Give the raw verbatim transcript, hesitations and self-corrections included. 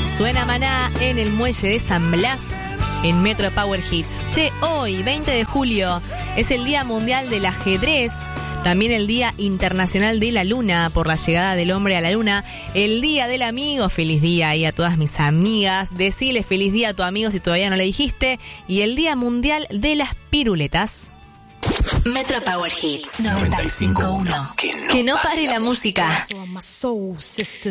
Suena Maná en el muelle de San Blas, en Metro Power Hits. Che, hoy, veinte de julio, es el Día Mundial del Ajedrez. También el Día Internacional de la Luna, por la llegada del hombre a la Luna. El Día del Amigo, feliz día ahí a todas mis amigas. Decile feliz día a tu amigo si todavía no le dijiste. Y el Día Mundial de las Piruletas. Metro Power Hits noventa y cinco punto uno. Que no pare la música.